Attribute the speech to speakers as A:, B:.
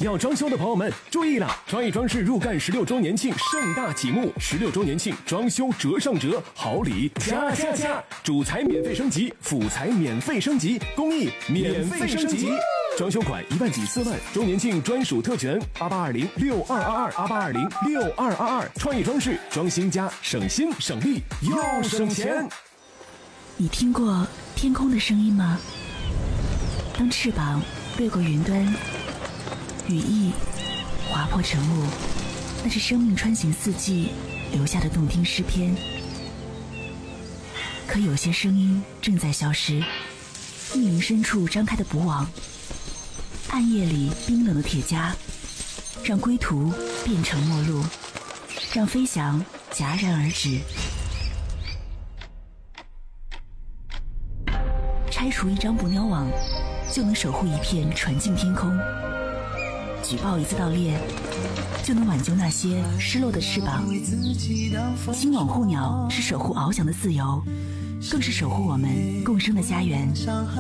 A: 要装修的朋友们注意了，创意装饰入干16周年庆盛大启幕，16周年庆装修折上折，好礼加加加，主材免费升级，辅材免费升级，工艺免费升级。装修款1万起4万，周年庆专属特权8820622288206222，创意装饰装新家，省心省力又省钱。
B: 你听过天空的声音吗？当翅膀掠过云端，羽翼划破晨雾，那是生命穿行四季留下的动听诗篇。可有些声音正在消失，密云深处张开的捕网，暗夜里冰冷的铁枷，让归途变成陌路，让飞翔戛然而止。拆除一张捕鸟网，就能守护一片纯净天空；举报一次盗猎，就能挽救那些失落的翅膀。金网护鸟是守护翱翔的自由，更是守护我们共生的家园。